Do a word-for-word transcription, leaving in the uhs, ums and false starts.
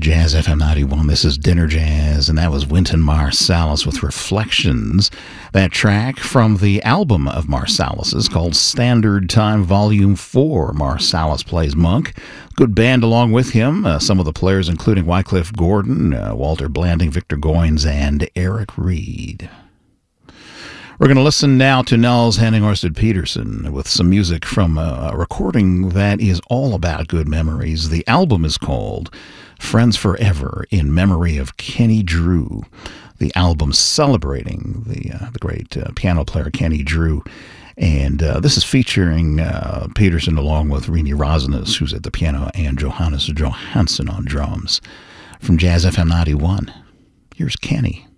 Jazz F M ninety-one. This is Dinner Jazz, and that was Wynton Marsalis with Reflections. That track from the album of Marsalis is called Standard Time Volume four. Marsalis Plays Monk. Good band along with him. Uh, some of the players including Wycliffe Gordon, uh, Walter Blanding, Victor Goins, and Eric Reed. We're going to listen now to Nels Henning Orsted Peterson with some music from a recording that is all about good memories. The album is called Friends Forever in Memory of Kenny Drew. The album celebrating the uh, the great uh, piano player Kenny Drew. And uh, this is featuring uh, Peterson along with Rini Rosnes, who's at the piano, and Johannes Johansson on drums. From Jazz F M ninety-one, here's Kenny.